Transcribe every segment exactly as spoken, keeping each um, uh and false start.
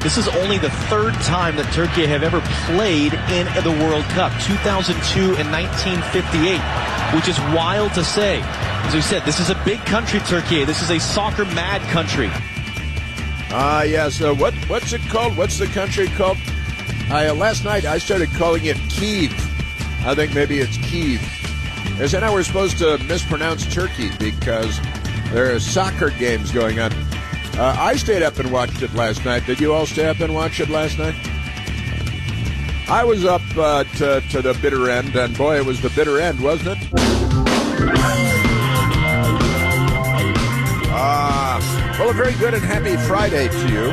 This is only the third time that Turkey have ever played in the World Cup, two thousand two and nineteen fifty-eight, which is wild to say. As we said, this is a big country, Turkey. This is a soccer-mad country. Ah, uh, yes. Uh, what what's it called? What's the country called? Uh, last night I started calling it Kyiv. I think maybe it's Kyiv. Is that how we're supposed to mispronounce Turkey? Because there are soccer games going on. Uh, I stayed up and watched it last night. Did you all stay up and watch it last night? I was up uh, to, to the bitter end, and boy, it was the bitter end, wasn't it? Ah, uh, well, a very good and happy Friday to you.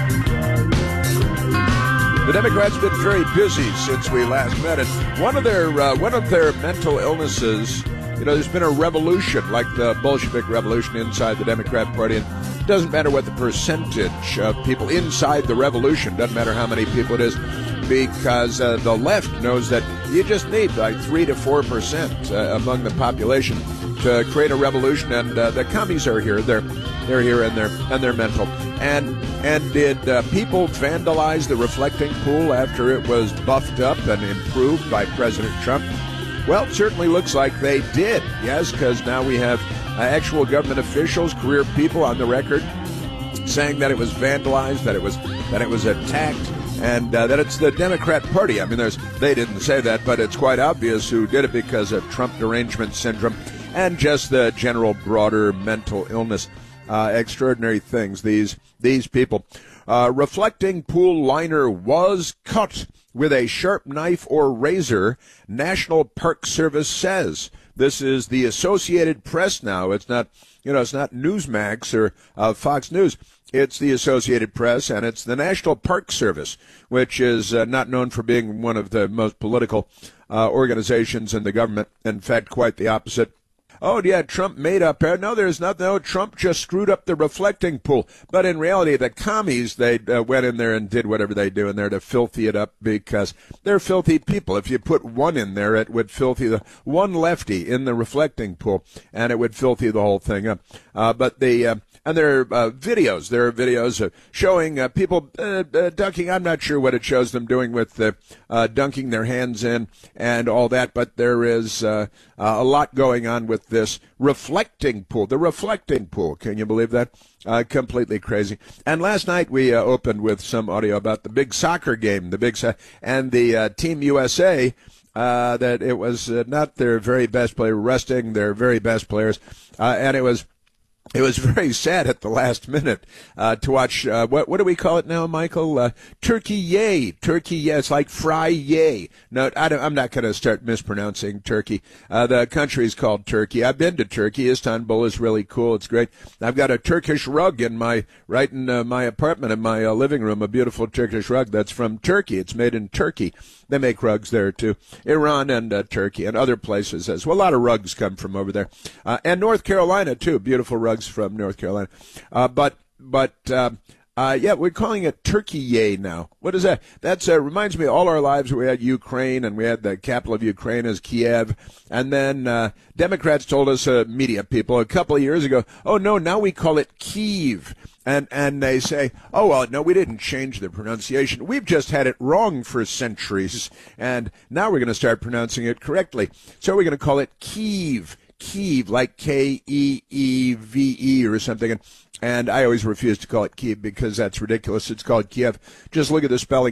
The Democrats have been very busy since we last met, and one of their uh, one of their mental illnesses, you know, there's been a revolution, like the Bolshevik Revolution inside the Democrat Party, and it doesn't matter what the percentage of people inside the revolution, doesn't matter how many people it is, because uh, the left knows that you just need like three to four percent uh, among the population to create a revolution, and uh, the commies are here. They're they're here, and they're and they're mental. And and did uh, people vandalize the reflecting pool after it was buffed up and improved by President Trump? Well, it certainly looks like they did, yes, because now we have uh, actual government officials, career people on the record saying that it was vandalized, that it was that it was attacked, and uh, that it's the Democrat Party. I mean, there's they didn't say that, but it's quite obvious who did it because of Trump derangement syndrome and just the general broader mental illness. Uh, extraordinary things, these these people. Uh, reflecting pool liner was cut with a sharp knife or razor, National Park Service says. This is the Associated Press now. It's not, you know, it's not Newsmax or uh, Fox News. It's the Associated Press, and it's the National Park Service, which is uh, not known for being one of the most political uh, organizations in the government. In fact, quite the opposite. Oh, yeah, Trump made up there. No, there's nothing. No, Trump just screwed up the reflecting pool. But in reality, the commies, they uh, went in there and did whatever they do in there to filthy it up because they're filthy people. If you put one in there, it would filthy the one lefty in the reflecting pool, and it would filthy the whole thing up. Uh, but the uh, and there are uh, videos. There are videos uh, showing uh, people uh, uh, dunking. I'm not sure what it shows them doing with uh, uh, dunking their hands in and all that, but there is uh, uh, a lot going on with this reflecting pool. The reflecting pool. Can you believe that? Uh, completely crazy. And last night we uh, opened with some audio about the big soccer game, the big so- and the uh, Team U S A. Uh, that it was uh, not their very best player, resting their very best players, uh, and it was. It was very sad at the last minute uh, to watch, uh, what what do we call it now, Michael? Uh, turkey yay. Turkey yay. It's like fry yay. No, I don't, I'm not going to start mispronouncing Turkey. Uh, the country is called Turkey. I've been to Turkey. Istanbul is really cool. It's great. I've got a Turkish rug in my, right in uh, my apartment, in my uh, living room, a beautiful Turkish rug that's from Turkey. It's made in Turkey. They make rugs there, too. Iran and uh, Turkey and other places as well. A lot of rugs come from over there. Uh, and North Carolina, too. Beautiful rugs from North Carolina. Uh, but, but, uh, uh, yeah, we're calling it Turkey Yay now. What is that? That's, uh, reminds me of all our lives. We had Ukraine, and we had the capital of Ukraine as Kiev. And then, uh, Democrats told us, uh, media people a couple of years ago, oh, no, now we call it Kyiv. And and they say, oh, well, no, we didn't change the pronunciation. We've just had it wrong for centuries, and now we're going to start pronouncing it correctly. So we're going to call it Kyiv, Kyiv, like K E E V E or something. And, and I always refuse to call it Kyiv because that's ridiculous. It's called Kiev. Just look at the spelling.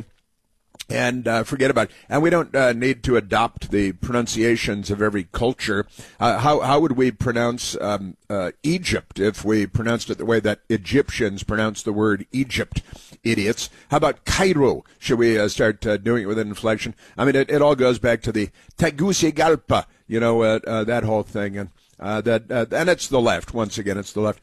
And uh, forget about it. And we don't uh, need to adopt the pronunciations of every culture. Uh, how how would we pronounce um, uh, Egypt if we pronounced it the way that Egyptians pronounce the word Egypt? Idiots. How about Cairo? Should we uh, start uh, doing it with an inflection? I mean, it, it all goes back to the Tegucigalpa, you know, uh, uh, that whole thing. And uh, that uh, and it's the left. Once again, it's the left.